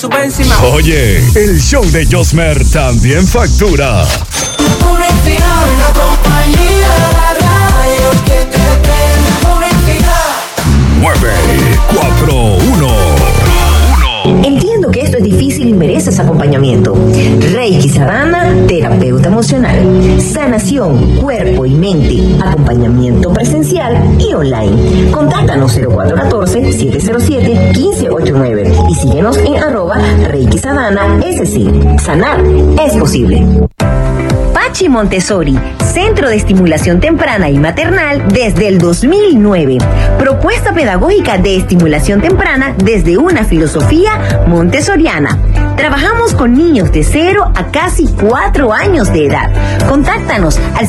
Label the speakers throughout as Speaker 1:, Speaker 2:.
Speaker 1: Oye, el show de Josmer también factura.
Speaker 2: Publicidad en la compañía de la radio que te prende. Publicidad
Speaker 1: 941.
Speaker 3: Entiendo que esto es difícil y mereces acompañamiento. Reiki Sadhana, terapeuta emocional. Sanación, cuerpo y mente. Acompañamiento presencial y online. Contáctanos 0414-707-1589 y síguenos en @Reiki Sadhana SC. Sanar es posible. Pachi Montessori, Centro de Estimulación Temprana y Maternal desde el 2009. Propuesta pedagógica de estimulación temprana desde una filosofía montessoriana. Trabajamos con niños de 0 a casi 4 años de edad. Contáctanos al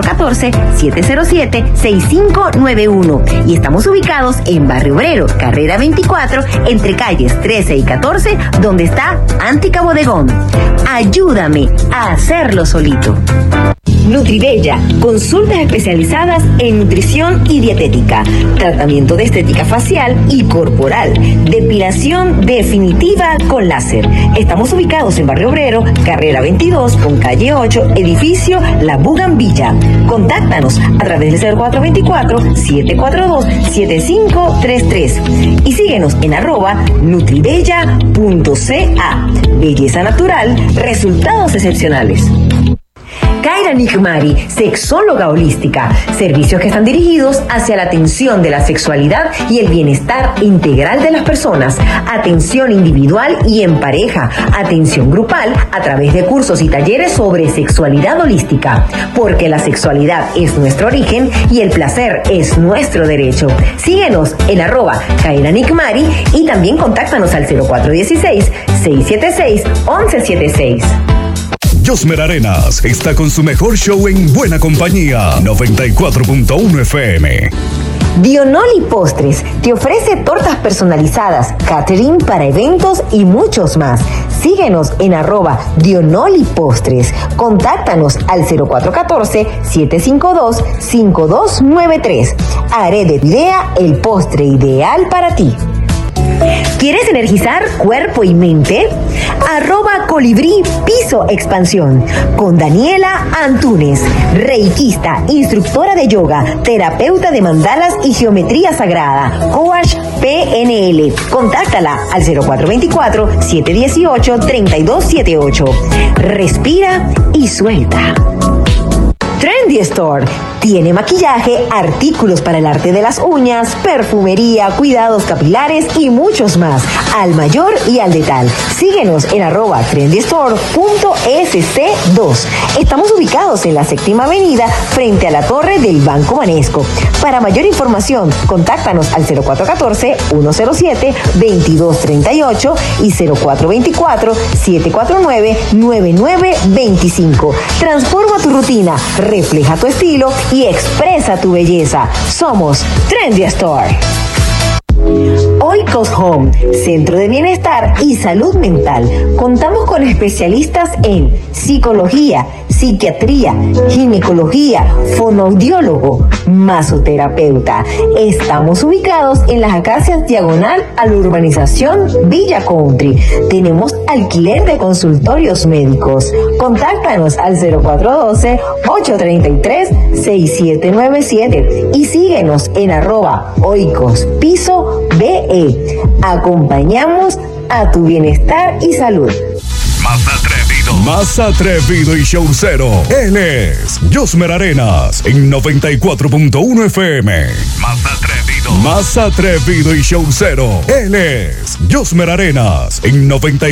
Speaker 3: 0414-707-6591 y estamos ubicados en Barrio Obrero, carrera 24, entre calles 13 y 14, donde está Antica Bodegón. Ayúdame a hacerlo solito. Nutribella, consultas especializadas en nutrición y dietética, tratamiento de estética facial y corporal, depilación definitiva con láser. Estamos ubicados en Barrio Obrero, carrera 22 con calle 8, edificio La Bugambilla. Contáctanos a través del 0424-742-7533 y síguenos en @nutribella.ca. Belleza natural, resultados excepcionales. Kaira Nigmari, sexóloga holística. Servicios que están dirigidos hacia la atención de la sexualidad y el bienestar integral de las personas. Atención individual y en pareja. Atención grupal a través de cursos y talleres sobre sexualidad holística. Porque la sexualidad es nuestro origen y el placer es nuestro derecho. Síguenos en @Kaira Nigmari y también contáctanos al 0416-676-1176.
Speaker 1: Josmer Arenas está con su mejor show en buena compañía. 94.1 FM.
Speaker 3: Dionoli Postres te ofrece tortas personalizadas, catering para eventos y muchos más. Síguenos en @Dionoli Postres. Contáctanos al 0414-752-5293. Haré de tu idea el postre ideal para ti. ¿Quieres energizar cuerpo y mente? @Colibrí Piso Expansión con Daniela Antunes, reikista, instructora de yoga, terapeuta de mandalas y geometría sagrada, coach PNL. Contáctala al 0424-718-3278. Respira y suelta. Trendy Store tiene maquillaje, artículos para el arte de las uñas, perfumería, cuidados capilares y muchos más, al mayor y al detal. Síguenos en @trendystore.sc2. Estamos ubicados en la 7ª Avenida frente a la torre del Banco Banesco. Para mayor información, contáctanos al 0414-107-2238 y 0424-749-9925. Transforma tu rutina, refleja tu estilo y expresa tu belleza. Somos Trendy Store. Oikos Home, Centro de Bienestar y Salud Mental. Contamos con especialistas en psicología, psiquiatría, ginecología, fonoaudiólogo, masoterapeuta. Estamos ubicados en las Acacias diagonal a la urbanización Villa Country. Tenemos alquiler de consultorios médicos. Contáctanos al 0412-833-6797 y síguenos en @Oikos-Piso BE. Acompañamos a tu bienestar y salud.
Speaker 1: Más atrevido y showcero. Él es Josmer Arenas en 94.1 FM. Más atrevido y showcero. Él es Josmer Arenas en 94.